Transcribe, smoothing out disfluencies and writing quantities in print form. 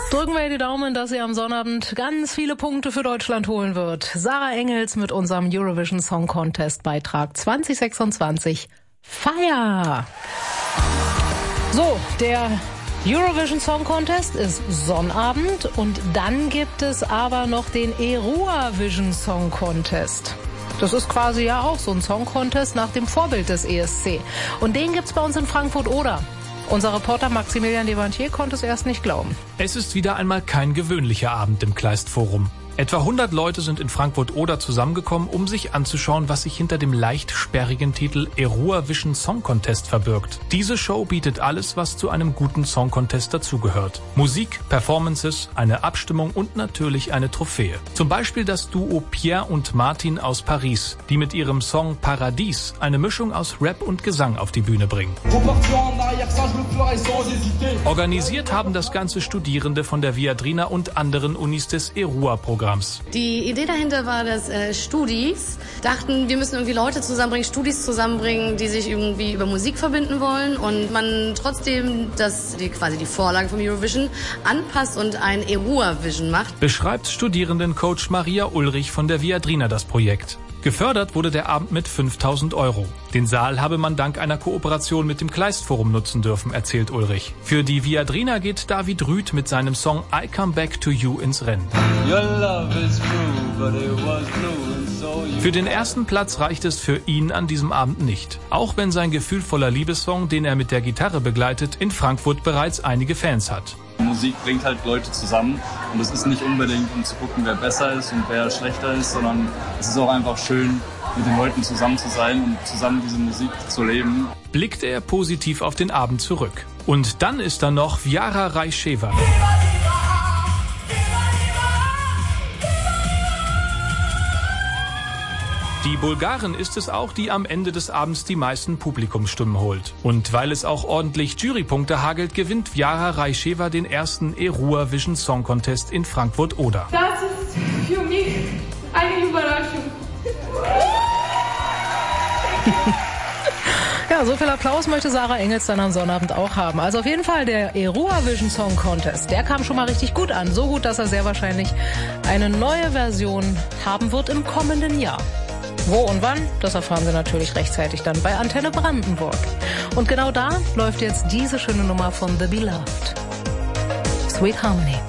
Drücken wir die Daumen, dass sie am Sonnabend ganz viele Punkte für Deutschland holen wird. Sarah Engels mit unserem Eurovision Song Contest Beitrag 2026. Feier! So, der Eurovision Song Contest ist Sonnabend und dann gibt es aber noch den Eruavision Song Contest. Das ist quasi ja auch so ein Song Contest nach dem Vorbild des ESC. Und den gibt's bei uns in Frankfurt-Oder. Unser Reporter Maximilian Devantier konnte es erst nicht glauben. Es ist wieder einmal kein gewöhnlicher Abend im Kleist-Forum. Etwa 100 Leute sind in Frankfurt-Oder zusammengekommen, um sich anzuschauen, was sich hinter dem leicht sperrigen Titel Eruavision Song Contest verbirgt. Diese Show bietet alles, was zu einem guten Song Contest dazugehört. Musik, Performances, eine Abstimmung und natürlich eine Trophäe. Zum Beispiel das Duo Pierre und Martin aus Paris, die mit ihrem Song Paradies eine Mischung aus Rap und Gesang auf die Bühne bringen. Organisiert haben das Ganze Studierende von der Viadrina und anderen Unis des Erua-Programms. Die Idee dahinter war, dass Studis dachten, wir müssen irgendwie Leute zusammenbringen, Studis zusammenbringen, die sich irgendwie über Musik verbinden wollen und man trotzdem quasi die Vorlage vom Eurovision anpasst und ein Eruavision macht. Beschreibt Studierendencoach Maria Ulrich von der Viadrina das Projekt. Gefördert wurde der Abend mit 5.000 €. Den Saal habe man dank einer Kooperation mit dem Kleist-Forum nutzen dürfen, erzählt Ulrich. Für die Viadrina geht David Rüth mit seinem Song I Come Back to You ins Rennen. Für den ersten Platz reicht es für ihn an diesem Abend nicht. Auch wenn sein gefühlvoller Liebessong, den er mit der Gitarre begleitet, in Frankfurt bereits einige Fans hat. Musik bringt halt Leute zusammen und es ist nicht unbedingt, um zu gucken, wer besser ist und wer schlechter ist, sondern es ist auch einfach schön, mit den Leuten zusammen zu sein und zusammen diese Musik zu leben. Blickt er positiv auf den Abend zurück. Und dann ist da noch Viara Rajcheva. Die Bulgarin ist es auch, die am Ende des Abends die meisten Publikumsstimmen holt. Und weil es auch ordentlich Jurypunkte hagelt, gewinnt Viara Rajcheva den ersten Eruavision Song Contest in Frankfurt-Oder. Das ist für mich eine Überraschung. Ja, so viel Applaus möchte Sarah Engels dann am Sonnabend auch haben. Also auf jeden Fall der Eruavision Song Contest, der kam schon mal richtig gut an. So gut, dass er sehr wahrscheinlich eine neue Version haben wird im kommenden Jahr. Wo und wann, das erfahren Sie natürlich rechtzeitig dann bei Antenne Brandenburg. Und genau da läuft jetzt diese schöne Nummer von The Beloved. Sweet Harmony.